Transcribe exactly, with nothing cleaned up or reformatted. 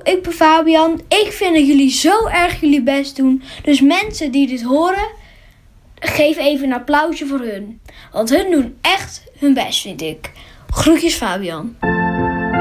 ik ben Fabian. Ik vind dat jullie zo erg jullie best doen. Dus mensen die dit horen, geef even een applausje voor hun. Want hun doen echt hun best, vind ik. Groetjes Fabian.